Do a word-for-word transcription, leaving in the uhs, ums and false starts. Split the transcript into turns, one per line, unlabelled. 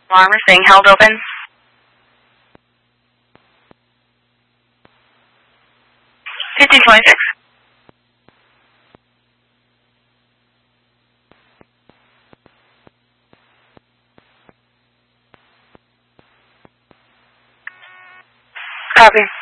Alarm is being held open. fifteen twenty-six. Copy.